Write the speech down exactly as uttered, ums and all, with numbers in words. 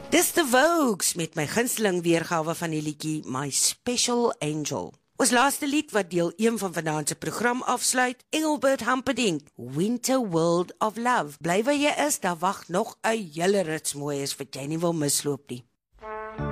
Dis The Vogues met my gunsteling weergawe van die liedjie My Special Angel. Ons laaste lied wat deel een van vanaand se program afsluit, Engelbert Humperdinck, Winter World of Love. Bly waar jy is, daar wag nog 'n hele rits mooies wat jy nie wil misloop nie.